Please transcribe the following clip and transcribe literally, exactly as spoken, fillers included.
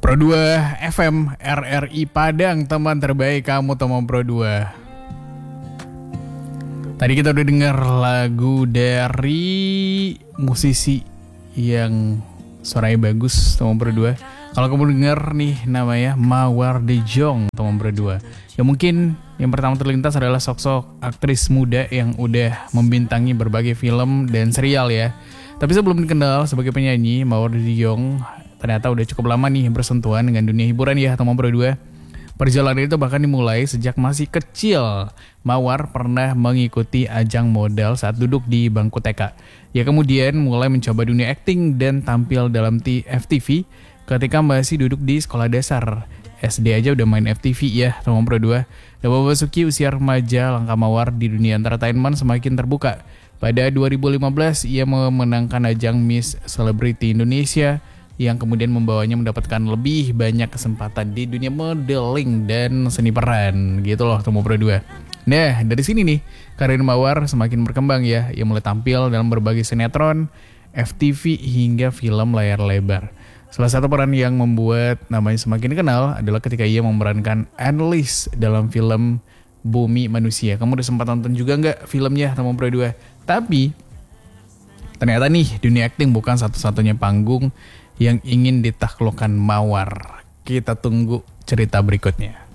Pro dua F M R R I Padang, teman terbaik kamu teman Pro dua. Tadi kita udah dengar lagu dari musisi yang suaranya bagus teman Pro dua. Kalau kamu dengar nih namanya Mawar De Jong teman Pro dua. Ya mungkin yang pertama terlintas adalah sosok aktris muda yang udah membintangi berbagai film dan serial ya. Tapi sebelum dikenal sebagai penyanyi, Mawar De Jong ternyata udah cukup lama nih bersentuhan dengan dunia hiburan ya teman Pro dua. Perjalanan itu bahkan dimulai sejak masih kecil. Mawar pernah mengikuti ajang modal saat duduk di bangku T K. Ya kemudian mulai mencoba dunia akting dan tampil dalam F T V ketika masih duduk di sekolah dasar. S D aja udah main F T V ya teman Pro dua. Dan memasuki usia remaja, langkah Mawar di dunia entertainment semakin terbuka. Pada dua ribu lima belas ia memenangkan ajang Miss Celebrity Indonesia yang kemudian membawanya mendapatkan lebih banyak kesempatan di dunia modeling dan seni peran gitu loh teman Pro dua. Nah dari sini nih karir Mawar semakin berkembang ya. Ia mulai tampil dalam berbagai sinetron, F T V hingga film layar lebar. Salah satu peran yang membuat namanya semakin dikenal adalah ketika ia memerankan Annelies dalam film Bumi Manusia. Kamu udah sempat nonton juga nggak filmnya teman Pro dua? Tapi ternyata nih dunia akting bukan satu-satunya panggung yang ingin ditaklukkan Mawar. Kita tunggu cerita berikutnya.